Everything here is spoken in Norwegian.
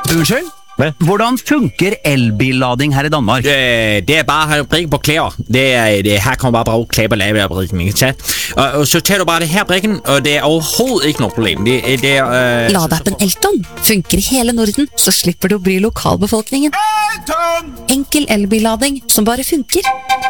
Unnskyld? Hvad? Hvordan funker elbillading her i Danmark? Det er bare brikken på klæder. Her kommer bare klæder på lavebrikken, ikke sant? Og så tager du bare det her brikken, og det er overhovedet ikke noe problem. Ladeappen Elton funker i hele Norden, så slipper du å bry lokalbefolkningen. Enkel elbillading som bare funker.